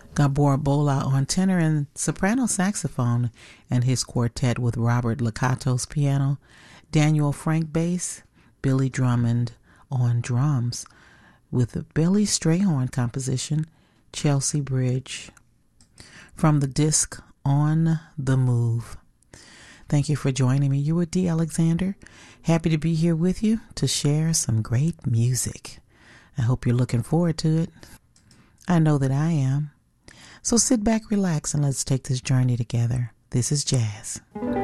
Gabor Bola on tenor and soprano saxophone and his quartet with Robert Lakatos piano, Daniel Frank bass, Billy Drummond on drums with Billy Strayhorn composition, Chelsea Bridge. From the disc On the Move. Thank you for joining me. You were Dee Alexander. Happy to be here with you to share some great music. I hope you're looking forward to it. I know that I am. So sit back, relax, and let's take this journey together. This is jazz.